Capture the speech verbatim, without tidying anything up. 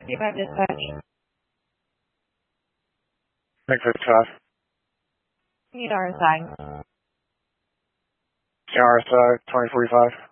You have dispatch. Make fifty-five. Need R S I. R S I twenty forty-five.